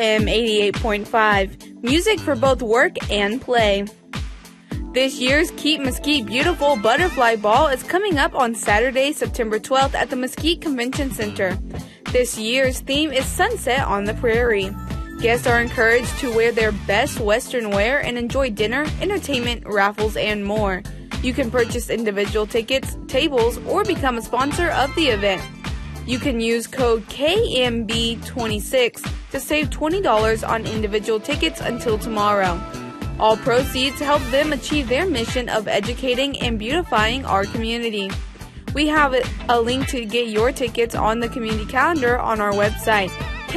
KOM 88.5, music for both work and play. This year's Keep Mesquite Beautiful Butterfly Ball is coming up on Saturday, September 12th at the Mesquite Convention Center. This year's theme is Sunset on the Prairie. Guests are encouraged to wear their best Western wear and enjoy dinner, entertainment, raffles, and more. You can purchase individual tickets, tables, or become a sponsor of the event. You can use code KMB26 to save $20 on individual tickets until tomorrow. All proceeds help them achieve their mission of educating and beautifying our community. We have a link to get your tickets on the community calendar on our website,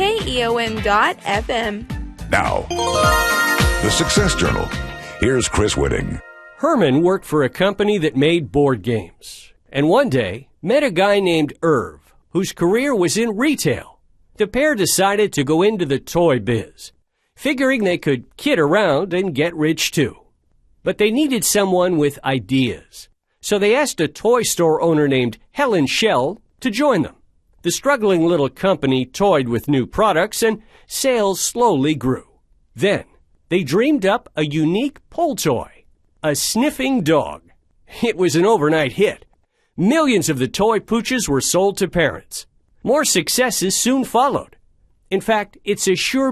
keon.fm. Now, the Success Journal. Here's Chris Whitting. Herman worked for a company that made board games, and one day met a guy named Irv, whose career was in retail. The pair decided to go into the toy biz, figuring they could kid around and get rich too. But they needed someone with ideas, so they asked a toy store owner named Helen Shell to join them. The struggling little company toyed with new products, and sales slowly grew. Then they dreamed up a unique pull toy, a sniffing dog. It was an overnight hit. Millions of the toy pooches were sold to parents. More successes soon followed. In fact, it's a sure